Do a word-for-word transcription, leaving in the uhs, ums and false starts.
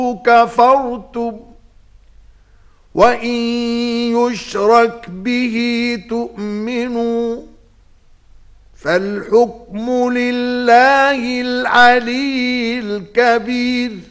كفرتم وإن يشرك به تؤمنوا فالحكم لله العلي الكبير.